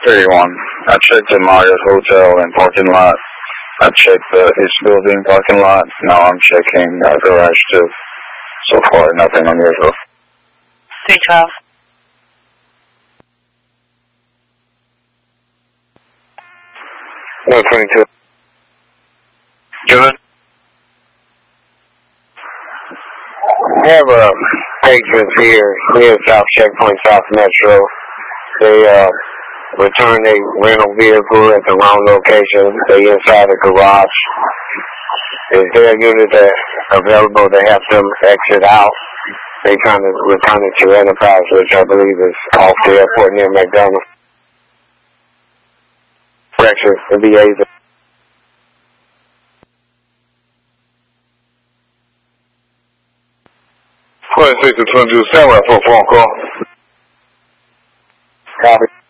31. I checked the Marriott Hotel and parking lot. I checked the East Building parking lot. Now I'm checking garage too. So far, nothing unusual. 312. No, 22. Good. I have patrons here near South Checkpoint, South Metro. They returned a rental vehicle at the wrong location. They inside a garage. Is there a unit that available to help them exit out? They trying to return it to Enterprise, which I believe is off the airport near McDonald's. Correction, the VA's. 26 to 22, stand by for a phone call. Copy.